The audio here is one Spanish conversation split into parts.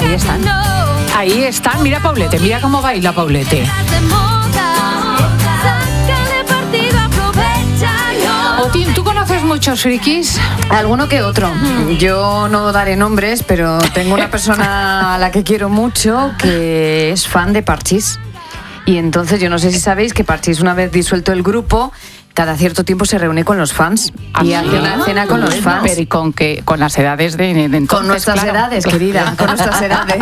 Ahí están. Ahí están. Mira Paulete, mira cómo baila Paulete. Otín, ¿tú conoces muchos frikis? Alguno que otro. Yo no daré nombres, pero tengo una persona a la que quiero mucho que es fan de Parchís. Y entonces yo no sé si sabéis que Parchís, una vez disuelto el grupo, cada cierto tiempo se reúne con los fans y hace una cena con los fans. Pero ¿y con qué? Con las edades de entonces, con nuestras edades, querida, con nuestras edades.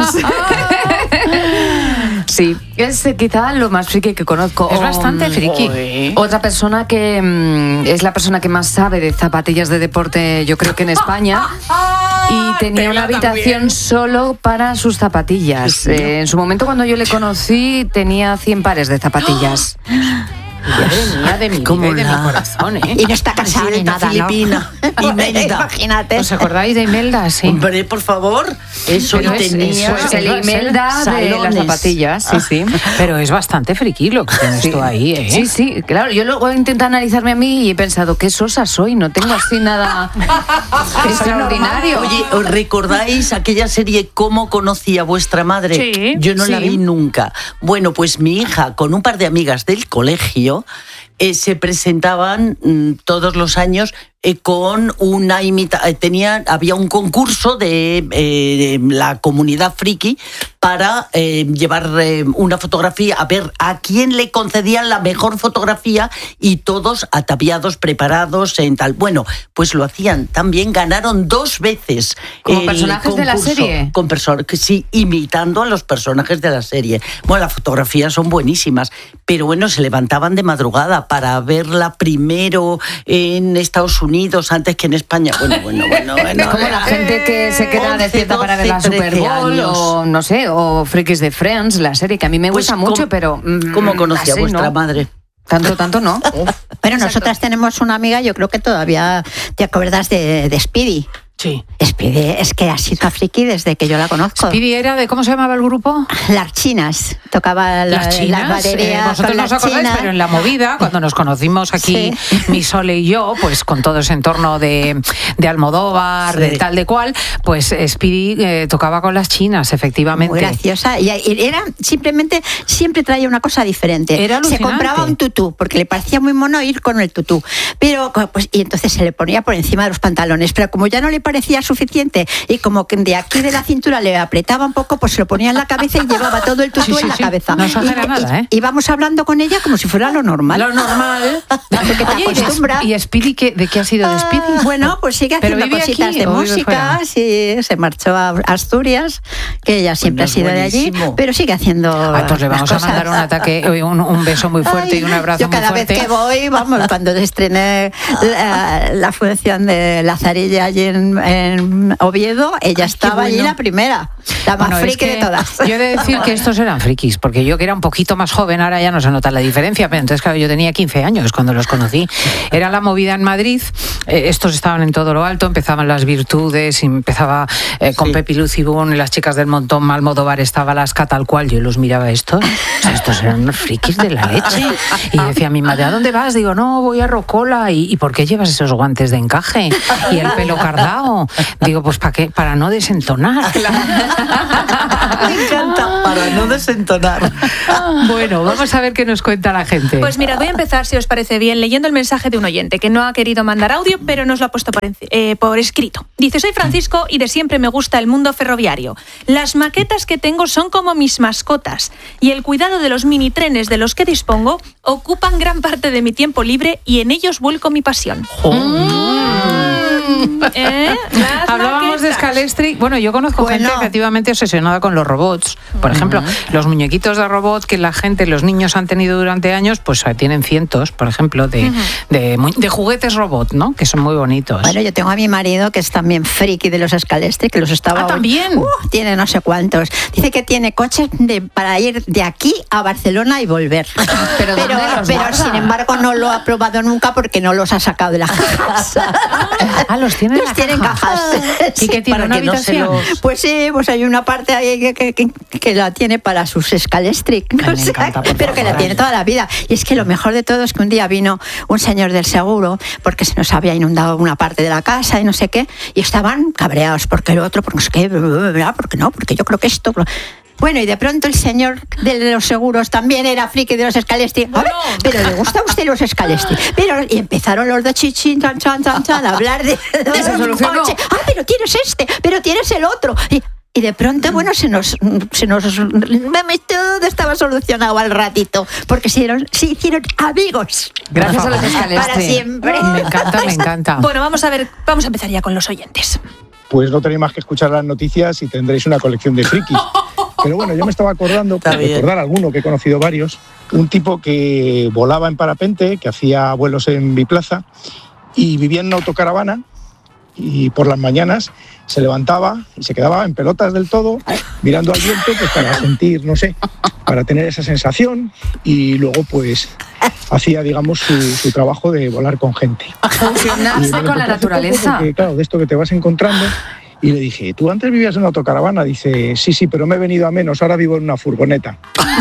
Sí, es quizá lo más friki que conozco. Es bastante friki. Otra persona que es la persona que más sabe de zapatillas de deporte, yo creo que en España. Y tenía una habitación solo para sus zapatillas. En su momento, cuando yo le conocí, tenía 100 pares de zapatillas. De mi corazón, ¿eh? Y no está casada ni nada, filipina, ¿no? Imelda. Imagínate. ¿Os acordáis de Imelda? Sí. Hombre, por favor. Eso Pero y tenía... Pues el Imelda de las zapatillas. Sí, sí. Pero es bastante friki lo que tienes tú ahí, ¿eh? Sí, sí, claro. Yo luego he intentado analizarme a mí y he pensado, qué sosa soy, no tengo así nada extraordinario. Oye, ¿os recordáis aquella serie Cómo conocí a vuestra madre? Sí. Yo no la vi nunca. Bueno, pues mi hija, con un par de amigas del colegio, se presentaban todos los años con una había un concurso de la comunidad friki para llevar una fotografía, a ver a quién le concedían la mejor fotografía, y todos ataviados, preparados en tal. Bueno, pues lo hacían también, ganaron 2 veces. ¿Como personajes de la serie? Sí, imitando a los personajes de la serie. Bueno, las fotografías son buenísimas, pero bueno, se levantaban de madrugada para verla primero en Estados Unidos antes que en España. Bueno. Como la gente que se queda despierta para ver la Super Bowl o no sé, o Frikis de Friends, la serie que a mí me gusta mucho, pero ¿cómo conocía vuestra madre? Tanto no. Pero nosotras tenemos una amiga, yo creo que todavía te acuerdas de Speedy. Sí. Speedy es que ha sido friki desde que yo la conozco. Speedy era de, ¿cómo se llamaba el grupo? Las Chinas. Tocaba las chinas, baterías. Vosotros no os acordáis, pero en la movida, cuando nos conocimos aquí, mi Sole y yo, pues con todo ese entorno de Almodóvar, de tal de cual, pues Speedy tocaba con las chinas, efectivamente. Muy graciosa. Y era simplemente, siempre traía una cosa diferente. Era alucinante. Se compraba un tutú, porque le parecía muy mono ir con el tutú. Pero, pues, y entonces se le ponía por encima de los pantalones. Pero como ya no le parecía suficiente y como que de aquí de la cintura le apretaba un poco, pues se lo ponía en la cabeza y llevaba todo el tutú en la cabeza. No exagera nada, ¿eh? Y íbamos hablando con ella como si fuera lo normal. Lo normal. Porque te acostumbras. ¿Y Speedy de qué ha sido de Speedy? Bueno, pues sigue haciendo cositas aquí, de música. Sí, se marchó a Asturias, que ella siempre ha sido buenísimo de allí, pero sigue haciendo. Pues le vamos a mandar un beso muy fuerte y un abrazo muy fuerte. Yo cada vez que voy, vamos, cuando estrené la función de Lazarilla allí en Oviedo, ella estaba allí la primera, la más friki de todas. Yo he de decir que estos eran frikis, porque yo que era un poquito más joven, ahora ya no se nota la diferencia, pero entonces claro, yo tenía 15 años cuando los conocí. Era la movida en Madrid, estos estaban en todo lo alto, empezaban las virtudes, empezaba con Pepi Lucibón y las chicas del montón, Almodóvar estaba Lasca, tal cual, yo los miraba estos, o sea, estos eran unos frikis de la leche. Y decía a mi madre, ¿a dónde vas? Digo, no, voy a Rocola. ¿Y por qué llevas esos guantes de encaje? Y el pelo cardao. Digo, pues ¿para qué? Para no desentonar. Me encanta, para no desentonar. Bueno, vamos a ver qué nos cuenta la gente. Pues mira, voy a empezar, si os parece bien, leyendo el mensaje de un oyente que no ha querido mandar audio, pero nos lo ha puesto por escrito. Dice, soy Francisco y de siempre me gusta el mundo ferroviario. Las maquetas que tengo son como mis mascotas y el cuidado de los mini trenes de los que dispongo ocupan gran parte de mi tiempo libre y en ellos vuelco mi pasión. Hablábamos de Scalestri. Bueno, yo conozco gente efectivamente obsesionada con los robots. Por ejemplo, los muñequitos de robot que la gente, los niños han tenido durante años, pues tienen cientos, por ejemplo, de juguetes robot, ¿no? Que son muy bonitos. Bueno, yo tengo a mi marido que es también friki de los Scalestri, que los estaba... ¿también? Tiene no sé cuántos. Dice que tiene coches para ir de aquí a Barcelona y volver. Pero sin embargo no lo ha probado nunca porque no los ha sacado de las cajas. Los tienen en cajas. ¿Y qué tiene para una que no se habitación? los... Pues sí, pues hay una parte ahí que la tiene para sus Scalestric, Ay, me encanta, por pero que la favor. tiene toda la vida. Y es que lo mejor de todo es que un día vino un señor del seguro porque se nos había inundado una parte de la casa y no sé qué, y estaban cabreados porque el otro, porque no sé qué, porque no, porque yo creo que esto... Bueno, y de pronto el señor de los seguros también era friki de los Scalestri. Pero ¿le gusta a usted los Scalestri? Y empezaron los de chichín, chan, chan, chan, chan, a hablar de se solucionó. coche. Pero tienes este, pero tienes el otro. Y de pronto, bueno, todo estaba solucionado al ratito, porque se hicieron amigos. Gracias a los Scalestri. Para siempre. Me encanta, me encanta. Bueno, vamos a empezar ya con los oyentes. Pues no tenéis más que escuchar las noticias y tendréis una colección de frikis. Pero bueno, yo me estaba acordando, por recordar alguno, que he conocido varios, un tipo que volaba en parapente, que hacía vuelos en biplaza y vivía en una autocaravana, y por las mañanas se levantaba y se quedaba en pelotas del todo, mirando al viento, pues para sentir, no sé, para tener esa sensación, y luego pues hacía, digamos, su trabajo de volar con gente. Fusionarse con la naturaleza. Porque, claro, de esto que te vas encontrando. Y le dije, ¿tú antes vivías en una autocaravana? Dice, sí, pero me he venido a menos, ahora vivo en una furgoneta.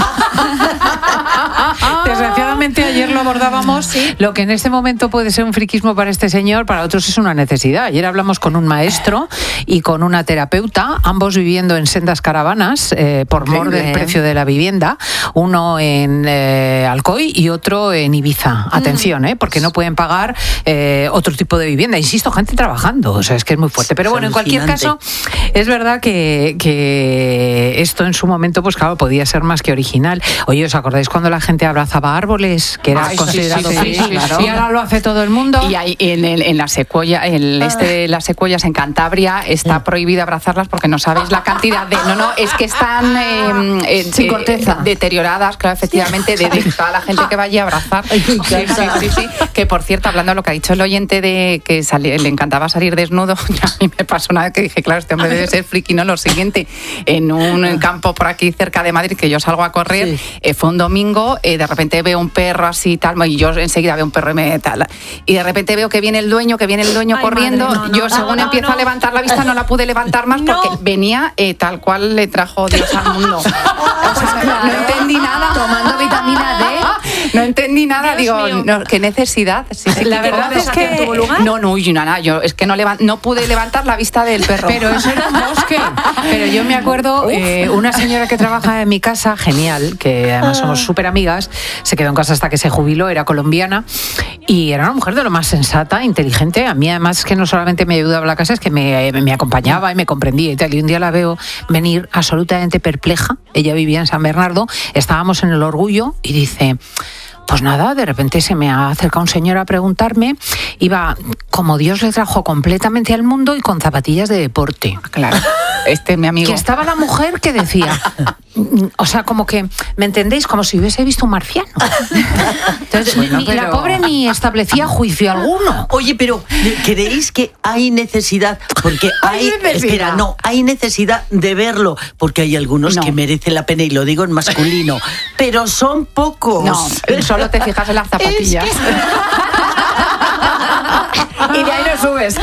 Desgraciadamente ayer lo abordábamos. Lo que en este momento puede ser un friquismo para este señor, para otros es una necesidad. Ayer hablamos con un maestro y con una terapeuta, ambos viviendo en sendas caravanas por mor del precio de la vivienda, uno en Alcoy y otro en Ibiza. Atención, porque no pueden pagar otro tipo de vivienda. Insisto, gente trabajando, o sea, es que es muy fuerte. Pero bueno, en cualquier caso, es verdad que esto en su momento, pues claro, podía ser más que original. Oye, ¿os acordáis cuando la gente abrazaba árboles? Que era considerado friki, claro. y ahora lo hace todo el mundo. Y hay, en la secuoya, las secuoyas en Cantabria está prohibido abrazarlas porque no sabéis la cantidad de... No, es que están sin corteza, deterioradas, claro, efectivamente, de toda la gente que vaya a abrazar. Sí. Que por cierto, hablando de lo que ha dicho el oyente de que le encantaba salir desnudo, a mí me pasó una vez que dije, claro, este hombre debe ser friki, ¿no? Lo siguiente, en un campo por aquí cerca de Madrid, que yo salgo a correr, fue un domingo, de repente veo un perro así tal, y yo enseguida veo un perro y de repente veo que viene el dueño corriendo. Madre, yo según empiezo a levantar la vista no la pude levantar más porque venía tal cual le trajo Dios al mundo. O sea, no entendí nada. Tomando vitamina D. No entendí nada, Dios digo, mío. no, qué necesidad. Sí, La verdad es que tuvo lugar. No, yo es que no pude levantar la vista del perro. Pero eso era un bosque. Pero yo me acuerdo, una señora que trabaja en mi casa, genial, que además somos súper amigas, se quedó en casa hasta que se jubiló, era colombiana, y era una mujer de lo más sensata, inteligente. A mí además es que no solamente me ayudaba a la casa, es que me acompañaba y me comprendía y tal. Y un día la veo venir absolutamente perpleja. Ella vivía en San Bernardo, estábamos en el Orgullo y dice... Pues nada, de repente se me ha acercado un señor a preguntarme, iba como Dios le trajo completamente al mundo y con zapatillas de deporte. Claro, mi amigo. Que estaba la mujer que decía, o sea, como que, ¿me entendéis? Como si hubiese visto un marciano. Entonces, la pobre ni establecía juicio alguno. Oye, pero ¿creéis que hay necesidad? Porque hay necesidad de verlo, porque hay algunos que merecen la pena, y lo digo en masculino, pero son pocos. No, solo te fijas en las zapatillas. Y de ahí no subes.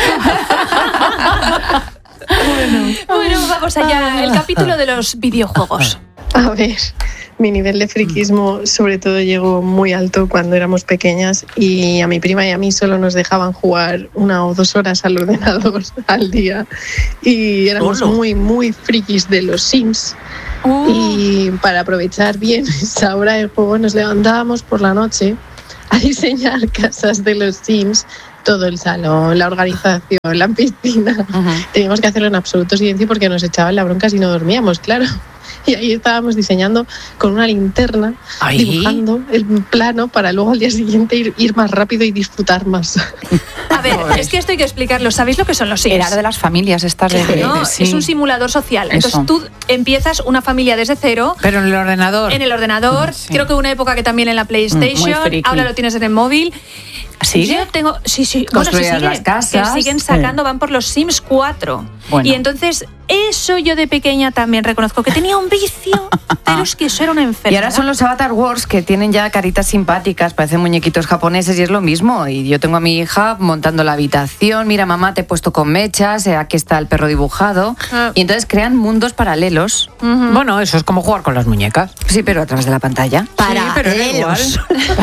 Bueno, vamos allá. El capítulo de los videojuegos. A ver, mi nivel de friquismo sobre todo llegó muy alto cuando éramos pequeñas, y a mi prima y a mí solo nos dejaban jugar 1 o 2 horas al ordenador al día, y éramos muy frikis de los Sims. Y para aprovechar bien esa hora de juego nos levantábamos por la noche a diseñar casas de los Sims, todo el salón, la organización, la piscina. Teníamos que hacerlo en absoluto silencio porque nos echaban la bronca si no dormíamos, claro. Y ahí estábamos diseñando con una linterna, dibujando el plano para luego al día siguiente ir más rápido y disfrutar más. A ver, es que esto hay que explicarlo. ¿Sabéis lo que son los Sims? Era de las familias estas ¿no? sí. Es un simulador social. Entonces Eso. tú empiezas una familia desde cero. Pero en el ordenador. En el ordenador. Sí. Creo que una época que también en la PlayStation. Muy friki. Ahora lo tienes en el móvil. ¿Sigue? Yo tengo, sí. Bueno, se sigue, las casas. Que siguen sacando, van por los Sims 4. Bueno. Y entonces, eso yo de pequeña también reconozco que tenía un vicio, pero es que eso era una enfermedad. Y ahora son los Avatar Wars que tienen ya caritas simpáticas, parecen muñequitos japoneses y es lo mismo. Y yo tengo a mi hija montando la habitación, mira mamá, te he puesto con mechas, aquí está el perro dibujado. Y entonces crean mundos paralelos. Bueno, eso es como jugar con las muñecas. Sí, pero a través de la pantalla. Paralelos.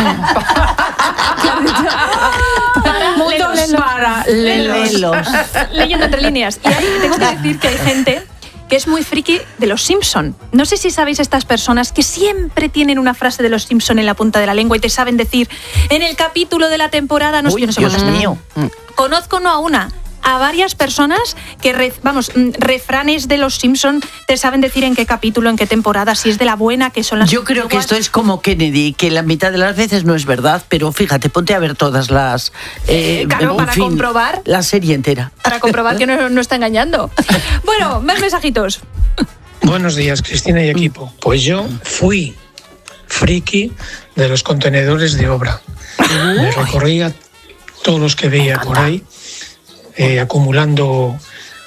Mundos paralelos. Leyendo entre líneas. Y ahí tengo que decir que hay gente que es muy friki de los Simpson. No sé si sabéis estas personas que siempre tienen una frase de los Simpson en la punta de la lengua y te saben decir en el capítulo de la temporada, no sé qué, no sé Dios cuántas. mío. Conozco no a una, a varias personas que, refranes de los Simpson te saben decir en qué capítulo, en qué temporada, si es de la buena, que son las Yo creo que esto es como Kennedy, que la mitad de las veces no es verdad, pero fíjate, ponte a ver todas las... claro, para comprobar. La serie entera. Para comprobar que no está engañando. Bueno, más mensajitos. Buenos días, Cristina y equipo. Pues yo fui friki de los contenedores de obra. Me recorría todos los que veía por ahí, acumulando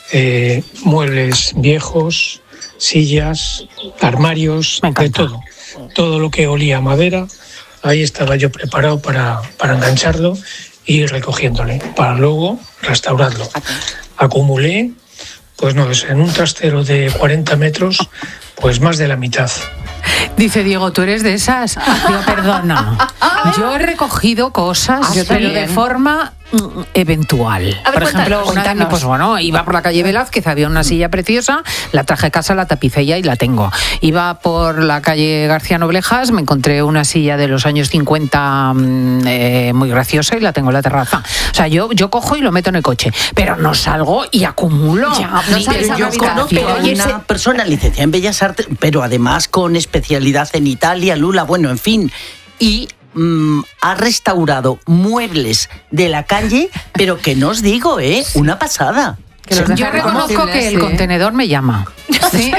muebles viejos, sillas, armarios, de todo. Todo lo que olía a madera, ahí estaba yo preparado para engancharlo y ir recogiéndole, para luego restaurarlo. Acumulé, pues no, en un trastero de 40 metros, pues más de la mitad. Dice Diego, ¿tú eres de esas? Digo, perdona. Yo he recogido cosas, pero de forma eventual. A ver, por ejemplo, cuéntanos. pues bueno, iba por la calle Velázquez, había una silla preciosa, la traje a casa, la tapicé ya y la tengo. Iba por la calle García Noblejas, me encontré una silla de los años 50 muy graciosa y la tengo en la terraza. O sea, yo cojo y lo meto en el coche, pero no salgo y acumulo. No sales a Yo conozco a una persona licenciada en Bellas Artes, pero además con especialidad en Italia, Lula, bueno, en fin, y ha restaurado muebles de la calle, pero que no os digo, una pasada. Yo reconozco que el contenedor me llama. ¿Sí?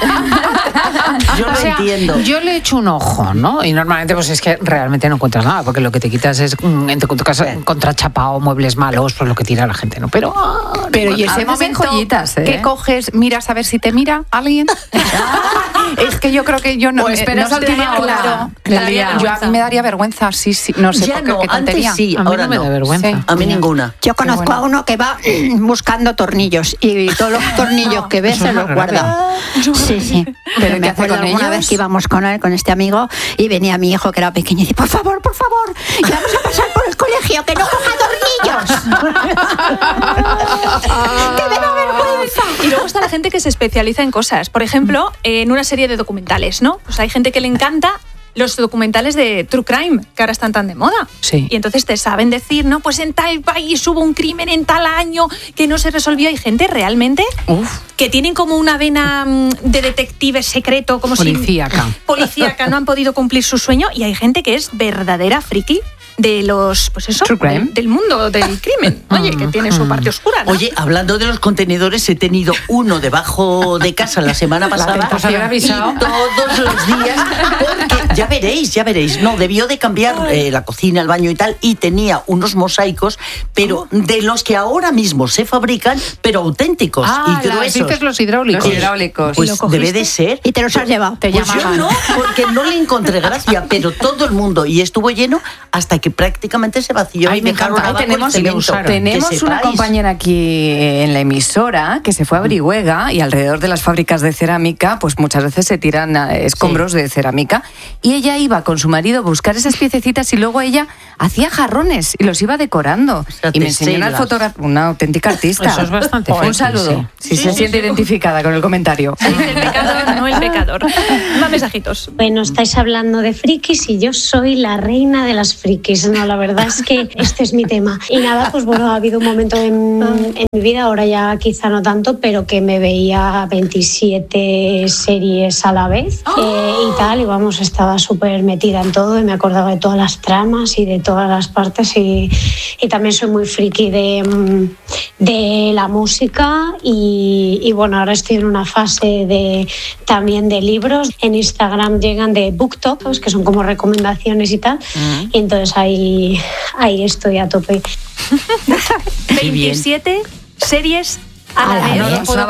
Yo lo entiendo. Yo le echo un ojo, ¿no? Y normalmente pues es que realmente no encuentras nada, porque lo que te quitas es en tu casa contrachapado, muebles malos, pues lo que tira la gente, ¿no? Pero y ese momento joyitas, que coges, miras a ver si te mira alguien. Es que yo creo que yo no. O esperas no a última hora. Yo a mí me daría vergüenza, sí, no sé Ya por no, qué tontería. antes sí, a mí ahora no me da no. vergüenza. Sí. A mí ninguna. Yo conozco a uno que va buscando tornillos y todos los tornillos que ve Eso se es los más guarda. Sí. ¿Pero me qué hace acuerdo con alguna ellos? vez que íbamos con él, con este amigo, y venía mi hijo que era pequeño y dice, por favor, que vamos a pasar por el colegio, que no coja tornillos. ¡Que me da vergüenza! Y luego está la gente que se especializa en cosas. Por ejemplo, en una serie de documentales, ¿no? Pues hay gente que le encanta los documentales de True Crime, que ahora están tan de moda. Sí. Y entonces te saben decir, no, pues en tal país hubo un crimen en tal año que no se resolvió. Hay gente realmente que tienen como una vena de detective secreto, como Policíaca. policíaca, no han podido cumplir su sueño. Y hay gente que es verdadera friki de los, pues eso, True crime. del mundo del crimen. Oye, que tiene su parte oscura, ¿no? Oye, hablando de los contenedores, he tenido uno debajo de casa la semana pasada Pues haber avisado. y todos los días, porque ya veréis, no, debió de cambiar la cocina, el baño y tal, y tenía unos mosaicos, pero de los que ahora mismo se fabrican, pero auténticos y gruesos. Dices los hidráulicos. Los hidráulicos. Pues debe de ser. Y te los has llevado. Te Pues yo llamaban. no, porque no le encontré gracia, pero todo el mundo, y estuvo lleno hasta que prácticamente se vació. Ay, y me dejaron encanta. abajo el Tenemos, cemento. tenemos Que una sepáis. compañera aquí en la emisora que se fue a Brihuega y alrededor de las fábricas de cerámica, pues muchas veces se tiran escombros de cerámica. Y ella iba con su marido a buscar esas piececitas y luego ella hacía jarrones y los iba decorando. sea, Y me te enseñó una celas. fotógrafa, una auténtica artista. Eso es bastante Un friki, saludo. Si se siente identificada con el comentario. El pecador, no el pecador. Más mensajitos. Bueno, estáis hablando de frikis y yo soy la reina de las frikis. No, la verdad es que este es mi tema. Y nada, pues bueno, ha habido un momento en mi vida, ahora ya quizá no tanto, pero que me veía 27 series a la vez y tal. Y vamos, estaba súper metida en todo y me acordaba de todas las tramas y de todas las partes. Y también soy muy friki de la música. Y bueno, ahora estoy en una fase también de libros. En Instagram llegan de booktops, que son como recomendaciones y tal. Y entonces ahí estoy a tope. 27 series a la vez. No puedo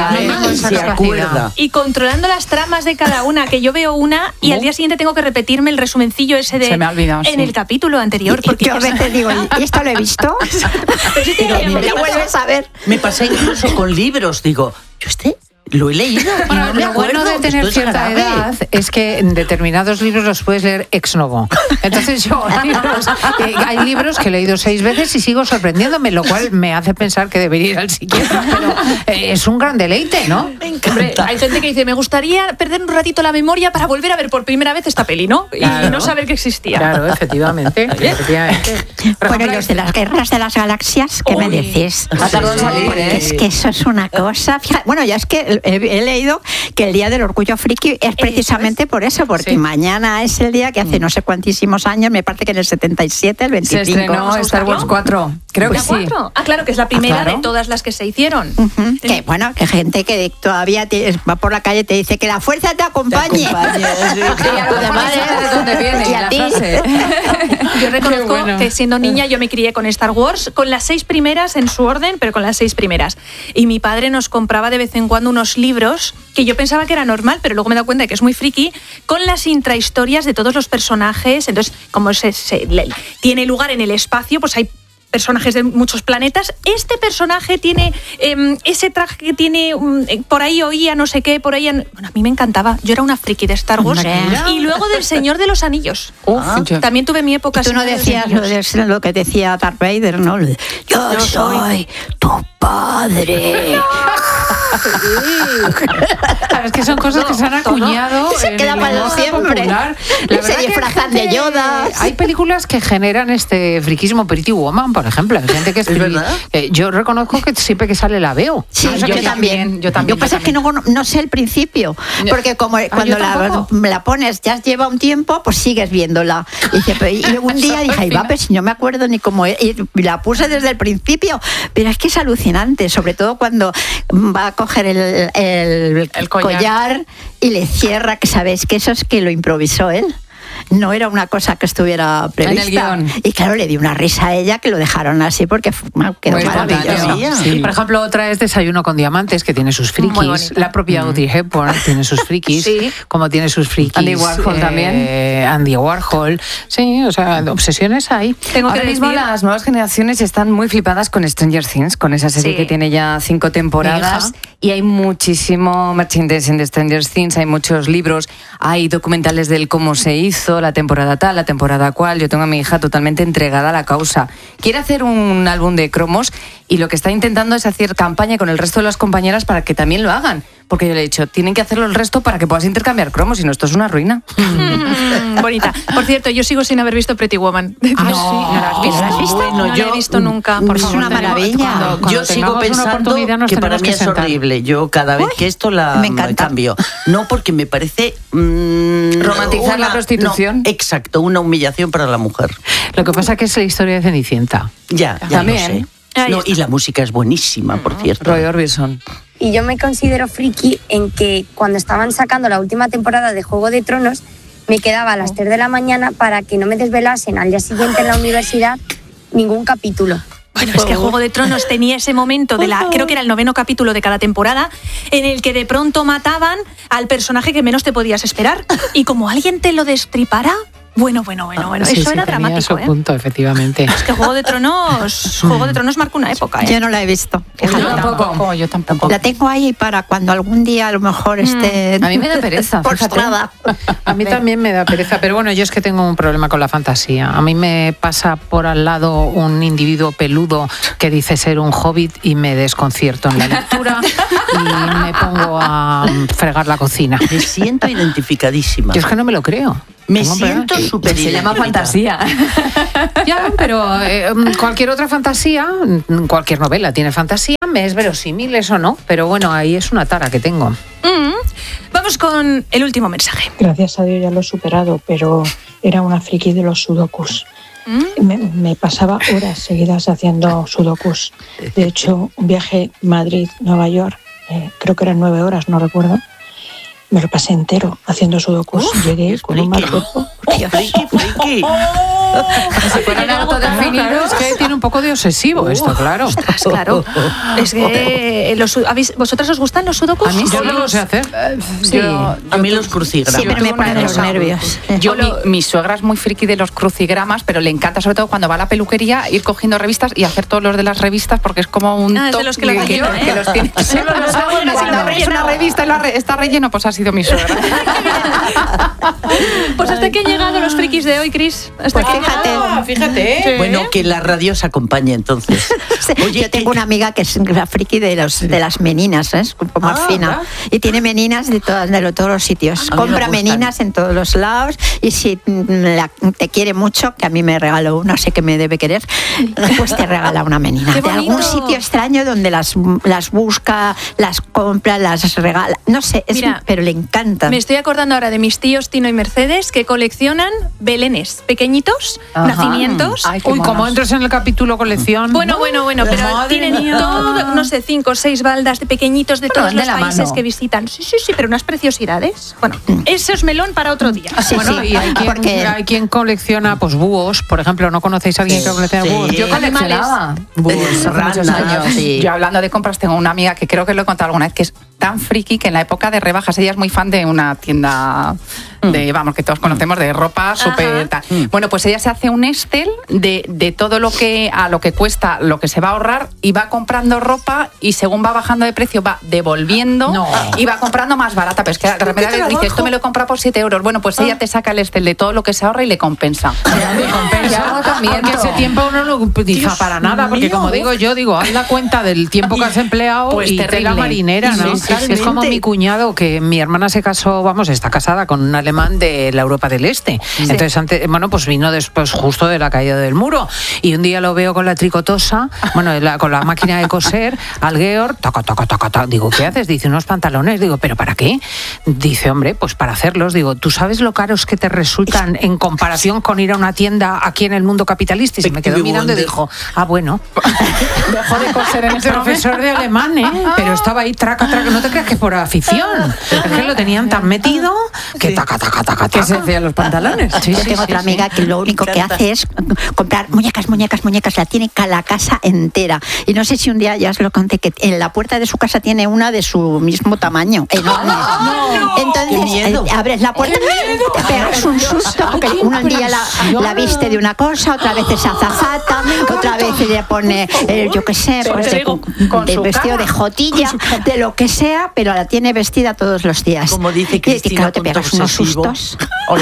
Y controlando las tramas de cada una, que yo veo una y al día siguiente tengo que repetirme el resumencillo ese de Se me ha olvidado, en el capítulo anterior. Porque yo a veces digo, ¿y esto lo he visto? Pero lo vuelves a ver. Me pasa incluso con libros, digo, yo lo he leído y no me Lo bueno acuerdo. de tener Esto es cierta grave. edad es que en determinados libros los puedes leer ex novo. Entonces yo hay libros que he leído 6 veces y sigo sorprendiéndome, lo cual me hace pensar que debería ir al psiquiatra, pero es un gran deleite, ¿no? Me encanta. Hombre, hay gente que dice, me gustaría perder un ratito la memoria para volver a ver por primera vez esta peli, ¿no? Claro. Y no saber que existía. Claro, efectivamente. Por Bueno, ejemplo, y los de las guerras de las galaxias, ¿qué me decís? Ha tardado en salir, Porque es que eso es una cosa. Bueno, ya es que he leído que el Día del Orgullo Friki es precisamente por eso, porque mañana es el día que hace no sé cuantísimos años, me parece que en el 77, el 25. Se estrenó Star Wars 4. Creo que ¿La sí. 4? Ah, claro, que es la primera claro. de todas las que se hicieron. Que bueno, que gente que todavía va por la calle y te dice que la fuerza te acompañe. Sí, Y a los demás de dónde viene Y a la ti. frase. Yo reconozco Qué bueno. que siendo niña yo me crié con Star Wars, con las 6 primeras en su orden, pero con las 6 primeras. Y mi padre nos compraba de vez en cuando unos libros que yo pensaba que era normal, pero luego me he dado cuenta de que es muy friki, con las intrahistorias de todos los personajes. Entonces, como tiene lugar en el espacio, pues hay personajes de muchos planetas. Este personaje tiene ese traje que tiene, por ahí oía no sé qué, por ahí... Bueno, a mí me encantaba. Yo era una friki de Star Wars. Hombre. Y luego del Señor de los Anillos. También tuve mi época... Tú no Señor de los decías Anillos. lo que decía Darth Vader, ¿no? Yo soy tu padre. Es que son cosas que se han acuñado. Se en queda el para lenguaje siempre. popular. Y se verdad que disfrazan de Yoda. Hay películas que generan este friquismo. Pretty Woman, por ejemplo. Hay gente que es verdad? yo reconozco que siempre que sale la veo. Sí, Ah, yo también. yo también. Lo que pasa es que no sé el principio, porque como cuando la pones ya lleva un tiempo, pues sigues viéndola. Y un día dije, ay, va, pero si no me acuerdo ni cómo es. Y la puse desde el principio, pero es que es alucinante, sobre todo cuando va a coger el collar y le cierra, que sabéis que eso es que lo improvisó él. No era una cosa que estuviera prevista. En el guión. Y claro, le dio una risa a ella que lo dejaron así porque quedó Muy maravilloso. espontáneo. Sí. Por ejemplo, otra es Desayuno con Diamantes, que tiene sus Muy frikis. bonita. La propia Audrey Hepburn tiene sus frikis. Sí. Como tiene sus frikis. Andy Warhol también. Andy Warhol. Sí, o sea, obsesiones hay. Tengo Ahora que mismo decir... las nuevas generaciones están muy flipadas con Stranger Things, con esa serie Sí. que tiene ya 5 temporadas. Y hay muchísimo merchandising de Stranger Things, hay muchos libros, hay documentales del cómo se hizo, la temporada tal, la temporada cual. Yo tengo a mi hija totalmente entregada a la causa. Quiere hacer un álbum de cromos y lo que está intentando es hacer campaña con el resto de las compañeras para que también lo hagan. Porque yo le he dicho, tienen que hacerlo el resto para que puedas intercambiar cromos, si no esto es una ruina. Bonita. Por cierto, yo sigo sin haber visto Pretty Woman. ¿No la has visto? Bueno, no la yo- he visto nunca. Por es favor, una maravilla. Cuando Yo sigo tengamos una pensando oportunidad nos que para tenemos mí que es sentar. horrible. Yo cada vez que esto la me encanta. cambio. No, porque me parece... Romantizar la prostitución. no, exacto, una humillación para la mujer. Lo que pasa que es la historia de Cenicienta. Ya También. lo sé. Ahí No, está. y la música es buenísima, por cierto. Roy Orbison. Y yo me considero friki en que cuando estaban sacando la última temporada de Juego de Tronos, me quedaba a las 3 de la mañana para que no me desvelasen al día siguiente en la universidad ningún capítulo. Bueno, es que Juego de Tronos tenía ese momento creo que era el 9º capítulo de cada temporada, en el que de pronto mataban al personaje que menos te podías esperar. Y como alguien te lo destripara, bueno. Sí, Eso sí, era tenía dramático, su ¿eh? punto, efectivamente. Es que Juego de Tronos marcó una época, ¿eh? Yo no la he visto. Fíjate. Yo tampoco. La tengo ahí para cuando algún día a lo mejor esté... A mí me da pereza, fíjate. postrada. A mí también me da pereza, pero bueno, yo es que tengo un problema con la fantasía. A mí me pasa por al lado un individuo peludo que dice ser un hobbit y me desconcierto en la lectura y me pongo a fregar la cocina. Me siento identificadísima. Yo es que no me lo creo. Me Tengo un problema. siento súper Se llama fantasía. Ya, pero cualquier otra fantasía, cualquier novela tiene fantasía, me es verosímil, eso no, pero bueno, ahí es una tara que tengo. Vamos con el último mensaje. Gracias a Dios ya lo he superado, pero era una friki de los sudokus. Me pasaba horas seguidas haciendo sudokus. De hecho, un viaje Madrid-Nueva York, creo que eran 9 horas, no recuerdo, me lo pasé entero haciendo sudokus. Llegué con un mal cuerpo. Friki. Si fueran autodefinidos, que tiene un poco de obsesivo esto, claro. Ostras, claro. Es que ¿vosotras os gustan los sudokus? A mí yo no lo sé hacer. Sí. A mí los crucigramas. Siempre me ponen los nervios. Mi suegra es muy friki de los crucigramas, pero le encanta sobre todo cuando va a la peluquería ir cogiendo revistas y hacer todos los de las revistas porque es como un es de los que los que los tiene. Solo los hago en Es una revista está relleno, pues ha sido mi suegra. Pues hasta aquí han llegado los frikis de hoy, Cris. Hasta aquí. Fíjate. Sí. Bueno, que la radio se acompañe entonces. Oye, yo tengo una amiga que es la friki de las meninas, ¿eh? Es un poco más fina. Y tiene meninas de todos los sitios. A mí me Compra gustan. meninas en todos los lados. Y si te quiere mucho, que a mí me regaló una, sé que me debe querer, pues te regala una menina. ¡Qué De algún bonito! sitio extraño donde las busca, las compra, las regala. No sé, Mira, pero le encanta. Me estoy acordando ahora de mis tíos Tino y Mercedes que coleccionan belenes pequeñitos, nacimientos. Ay, qué Uy, como monos. entras en el capítulo colección. Bueno, pero madre tienen mía. todo, no sé, 5 o 6 baldas de pequeñitos de todos van de los la países mano. que visitan. Sí, pero unas preciosidades. Bueno, eso es melón para otro día. Sí, Bueno, sí, y porque hay quien colecciona pues búhos, por ejemplo. ¿No conocéis a alguien que colecciona Sí. búhos? Yo coleccionaba búhos hace muchos Ranas, años. sí. Yo hablando de compras tengo una amiga que creo que lo he contado alguna vez que es tan friki que en la época de rebajas ella es muy fan de una tienda de, vamos, que todos conocemos de ropa súper tal. Bueno, pues ella se hace un Excel de todo lo que cuesta, lo que se va a ahorrar y va comprando ropa y según va bajando de precio va devolviendo y va comprando más barata. Pero es que de repente dice, esto me lo compra por 7 euros. Bueno, pues ella te saca el Excel de todo lo que se ahorra y le compensa. Porque ese tiempo uno no lo utiliza para nada, porque como digo yo, haz la cuenta del tiempo que has empleado Pues y terrible. tela marinera, ¿no? Sí, Es como mi cuñado, que mi hermana se casó, está casada con un alemán de la Europa del Este. Entonces, pues vino después justo de la caída del muro. Y un día lo veo con la tricotosa, con la máquina de coser, al Georg, taca, taca, taca, taca. Digo, ¿qué haces? Dice, unos pantalones. Digo, ¿pero para qué? Dice, hombre, pues para hacerlos. Digo, ¿tú sabes lo caros que te resultan en comparación con ir a una tienda aquí en el mundo capitalista? Y se me quedó mirando y dijo, bueno. Dejó de coser en ese Profesor de alemán, pero estaba ahí traca, no te creas que es por afición. Es que lo tenían tan metido que taca, taca, taca, taca. Que se hacían los pantalones. Yo tengo otra amiga que lo único que hace es comprar muñecas, la tiene la casa entera. Y no sé si un día ya os lo conté, que en la puerta de su casa tiene una de su mismo tamaño, enorme. Entonces, abres la puerta, te pegas un susto, porque un día la viste de una cosa, otra vez es azafata, otra vez le pone, yo qué sé, pues de vestido de jotilla, de lo que sea, pero la tiene vestida todos los días. Como dice Cristina, y claro, te pegas unos sustos.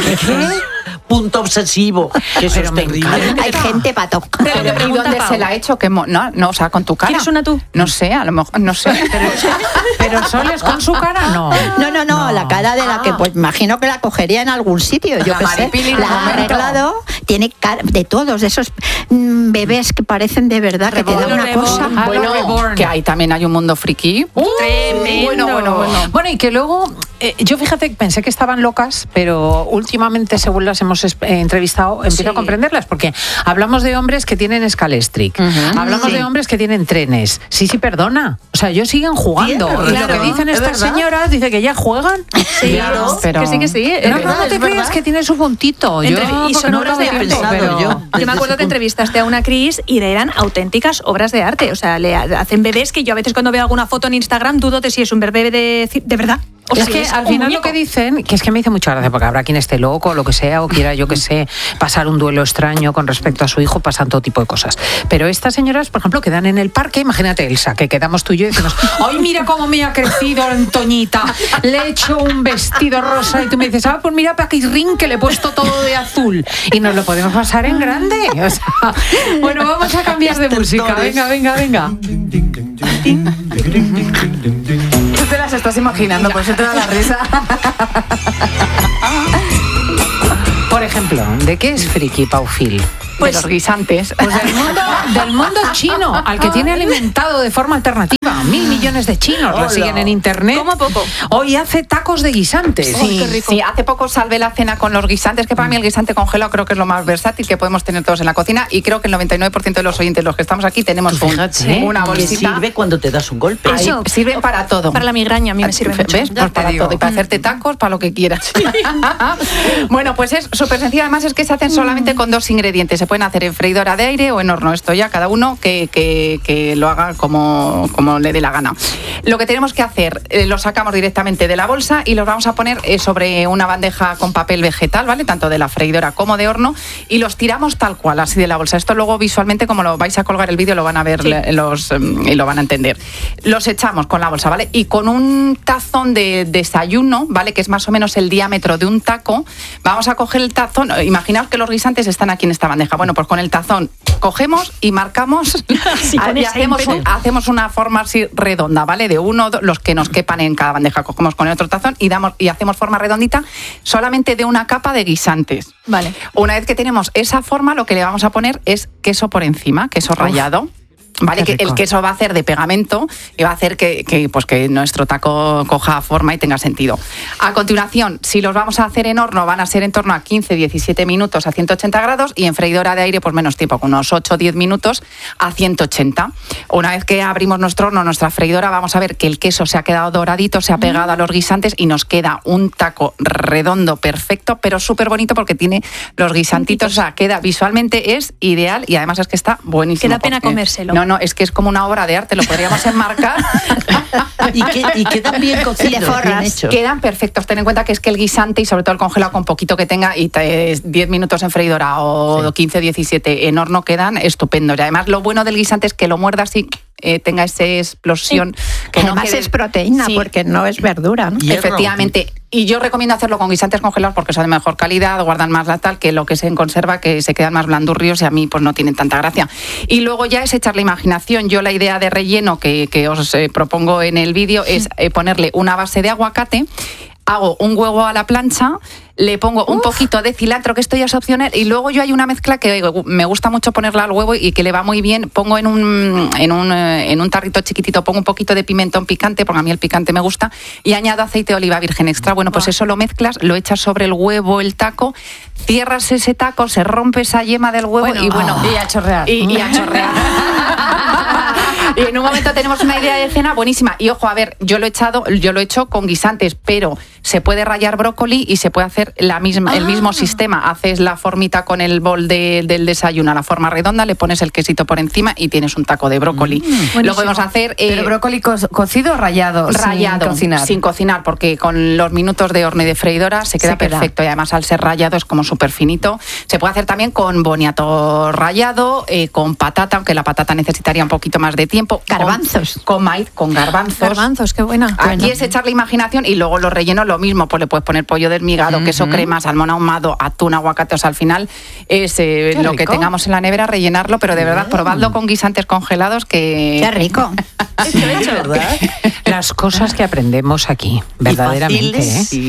Punto obsesivo. Que eso es terrible. Hay gente pato. ¿Y dónde se la ha hecho? No, o sea, con tu cara. ¿Quieres una tú? No sé, a lo mejor, no sé. Pero Soles con su cara, no. No, la cara de la que, pues imagino que la cogería en algún sitio, yo La qué sé. Maripili de La ha momento. arreglado, tiene cara de todos esos bebés que parecen de verdad, que te da una cosa. Bueno, que ahí también hay un mundo friki. Tremendo. Bueno, y que luego, yo fíjate, pensé que estaban locas, pero últimamente, según las hemos entrevistado, empiezo a comprenderlas, porque hablamos de hombres que tienen Scalestric, hablamos de hombres que tienen trenes. Sí, perdona. O sea, ellos siguen jugando. Y lo que dicen estas señoras, dice que ya juegan. Sí, Claro, pero- que sí. No te creas que tiene su puntito. Yo, Y porque son no obras lo de había arte. pensado, pero- Yo me acuerdo que entrevistaste a una Cris y eran auténticas obras de arte. O sea, le hacen bebés que yo a veces cuando veo alguna foto en Instagram dudo de si es un bebé de verdad. O Es si que al un final muñeco. lo que dicen, que es que me hizo mucha gracia, porque habrá quien esté loco o lo que sea, o quiera, yo que sé, pasar un duelo extraño con respecto a su hijo, pasan todo tipo de cosas. Pero estas señoras, por ejemplo, quedan en el parque, imagínate, Elsa, que quedamos tú y yo y decimos, ¡ay, mira cómo me ha crecido Antoñita! Le he hecho un vestido rosa y tú me dices, pues mira, Paquirrín, que le he puesto todo de azul. Y nos lo podemos pasar en grande. O sea, bueno, vamos a cambiar de música. Venga. Tú te las estás imaginando, por eso te da la risa. Por ejemplo, ¿de qué es friki, Paufil? Pues de los guisantes. Pues del mundo chino, al que tiene alimentado de forma alternativa. 1.000 millones de chinos la siguen en internet. ¿Cómo poco? Hoy hace tacos de guisantes. Sí, hace poco salvé la cena con los guisantes, que para mí el guisante congelado creo que es lo más versátil que podemos tener todos en la cocina, y creo que el 99% de los oyentes, los que estamos aquí, tenemos una bolsita. Sirve cuando te das un golpe. Eso. Sirve para todo. Para la migraña a mí me sirve mucho. ¿Ves? Pues para todo. Y para hacerte tacos, para lo que quieras. Bueno, pues es súper sencillo. Además es que se hacen solamente con 2 ingredientes. Se pueden hacer en freidora de aire o en horno. Esto ya cada uno que lo haga como le dé la gana. Lo que tenemos que hacer, lo sacamos directamente de la bolsa y los vamos a poner sobre una bandeja con papel vegetal, ¿vale? Tanto de la freidora como de horno, y los tiramos tal cual, así de la bolsa. Esto luego visualmente, como lo vais a colgar el vídeo, lo van a ver y lo van a entender. Los echamos con la bolsa, ¿vale? Y con un tazón de desayuno, ¿vale? Que es más o menos el diámetro de un taco, vamos a coger el tazón. Imaginaos que los guisantes están aquí en esta bandeja. Bueno, pues con el tazón cogemos y marcamos y hacemos una forma así redonda, ¿vale? De uno, los que nos quepan en cada bandeja. Cogemos con el otro tazón y hacemos forma redondita solamente de una capa de guisantes. Vale. Una vez que tenemos esa forma, lo que le vamos a poner es queso por encima, queso rallado. Vale, que el queso va a hacer de pegamento y va a hacer que nuestro taco coja forma y tenga sentido. A continuación, si los vamos a hacer en horno, van a ser en torno a 15-17 minutos a 180 grados, y en freidora de aire, pues menos tiempo, con unos 8-10 minutos a 180. Una vez que abrimos nuestro horno, nuestra freidora, vamos a ver que el queso se ha quedado doradito, se ha pegado a los guisantes y nos queda un taco redondo, perfecto, pero súper bonito porque tiene los guisantitos. O sea, queda visualmente, es ideal, y además es que está buenísimo. Queda pena comérselo. No, es que es como una obra de arte, lo podríamos enmarcar. y quedan bien cocidos, bien hechos. Quedan perfectos. Ten en cuenta que es que el guisante, y sobre todo el congelado con poquito que tenga, y 10 minutos en freidora o 15-17 en horno, quedan estupendos. Y además lo bueno del guisante es que lo muerdas y tenga esa explosión. Que además no quede... es proteína, porque no es verdura, ¿no? Efectivamente. Y yo recomiendo hacerlo con guisantes congelados porque son de mejor calidad, guardan más la tal, que lo que se en conserva, que se quedan más blandurrios, y a mí pues no tienen tanta gracia. Y luego ya es echar la imaginación. Yo la idea de relleno que os propongo en el vídeo es ponerle una base de aguacate, hago un huevo a la plancha, le pongo un poquito de cilantro, que esto ya es opcional, y luego yo hay una mezcla que me gusta mucho ponerla al huevo y que le va muy bien. Pongo en un tarrito chiquitito, pongo un poquito de pimentón picante, porque a mí el picante me gusta, y añado aceite de oliva virgen extra. Bueno, pues eso lo mezclas, lo echas sobre el huevo, el taco, cierras ese taco, se rompe esa yema del huevo y a chorrear. Y a chorrear. Y en un momento tenemos una idea de cena buenísima. Y ojo, a ver, yo lo he hecho con guisantes, pero se puede rallar brócoli y se puede hacer el mismo sistema. Haces la formita con el bol del desayuno, a la forma redonda, le pones el quesito por encima y tienes un taco de brócoli. Lo podemos hacer... ¿Pero brócoli cocido o rallado? Rallado, sin cocinar, porque con los minutos de horno y de freidora se queda perfecto. Y además, al ser rallado, es como súper finito. Se puede hacer también con boniato rallado, con patata, aunque la patata necesitaría un poquito más de tiempo. Garbanzos. Con maíz, con garbanzos. Garbanzos, qué buena. Aquí es echar la imaginación, y luego los rellenos lo mismo, pues le puedes poner pollo desmigado, queso crema, salmón ahumado, atún, aguacate. O sea, al final es lo que tengamos en la nevera, rellenarlo, pero de verdad, probadlo con guisantes congelados, que... ¡Qué rico! Hecho, ¿verdad? Las cosas que aprendemos aquí, verdaderamente.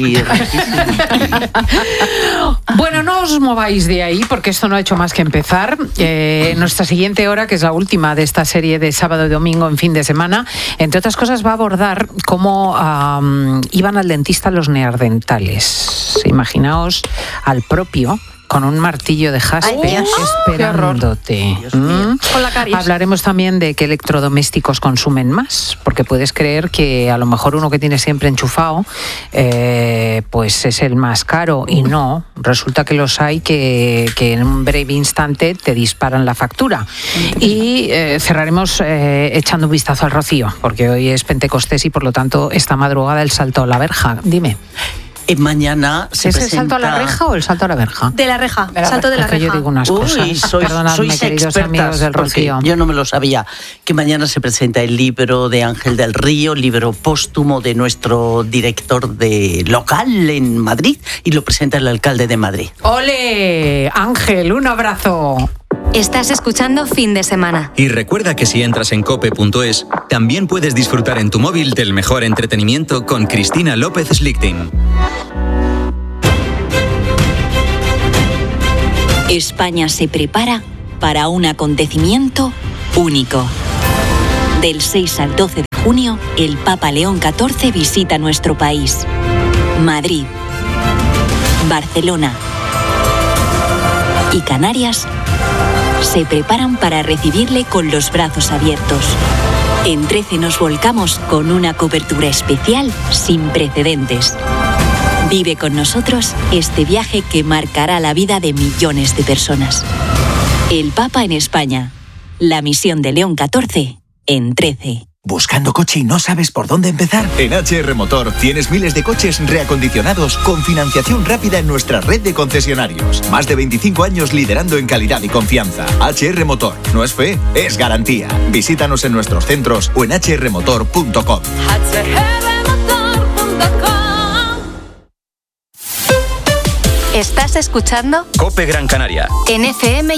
Bueno, no os mováis de ahí, porque esto no ha hecho más que empezar. Nuestra siguiente hora, que es la última de esta serie de sábado y domingo en fin de semana, entre otras cosas va a abordar cómo iban al dentista los neandertales. Imaginaos al propio con un martillo de jaspe esperándote. Con la caries. Hablaremos también de qué electrodomésticos consumen más, porque puedes creer que a lo mejor uno que tienes siempre enchufado pues es el más caro, y no. Resulta que los hay que en un breve instante te disparan la factura. Y cerraremos echando un vistazo al rocío, porque hoy es Pentecostés y por lo tanto esta madrugada el salto a la verja. Dime. Mañana se presenta... ¿Es el salto a la reja o el salto a la verja? De la reja, salto de la reja. Yo digo unas cosas. Perdonadme, queridos amigos del Rocío. Yo no me lo sabía. Que mañana se presenta el libro de Ángel del Río, libro póstumo de nuestro director de local en Madrid, y lo presenta el alcalde de Madrid. ¡Ole! Ángel, un abrazo. Estás escuchando Fin de Semana. Y recuerda que si entras en cope.es, también puedes disfrutar en tu móvil del mejor entretenimiento con Cristina López Slichting. España se prepara para un acontecimiento único. Del 6 al 12 de junio, el Papa León XIV visita nuestro país. Madrid, Barcelona y Canarias se preparan para recibirle con los brazos abiertos. En 13 nos volcamos con una cobertura especial sin precedentes. Vive con nosotros este viaje que marcará la vida de millones de personas. El Papa en España. La misión de León XIV en 13. ¿Buscando coche y no sabes por dónde empezar? En HR Motor tienes miles de coches reacondicionados con financiación rápida en nuestra red de concesionarios. Más de 25 años liderando en calidad y confianza. HR Motor. No es fe, es garantía. Visítanos en nuestros centros o en hrmotor.com. ¿Estás escuchando? COPE Gran Canaria. En FM